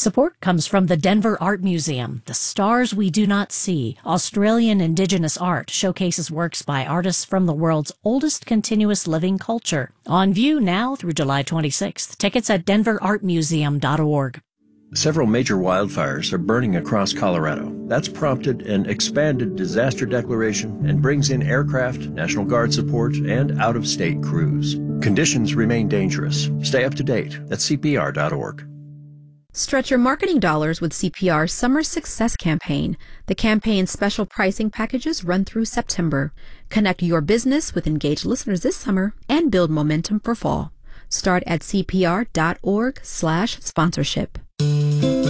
Support comes from the Denver Art Museum. The Stars We Do Not See, Australian Indigenous art, showcases works by artists from the world's oldest continuous living culture. On view now through July 26th. Tickets at denverartmuseum.org. Several major wildfires are burning across Colorado. That's prompted an expanded disaster declaration and brings in aircraft, National Guard support, and out-of-state crews. Conditions remain dangerous. Stay up to date at CPR.org. Stretch your marketing dollars with CPR's Summer Success Campaign. The campaign's special pricing packages run through September. Connect your business with engaged listeners this summer and build momentum for fall. Start at CPR.org/sponsorship.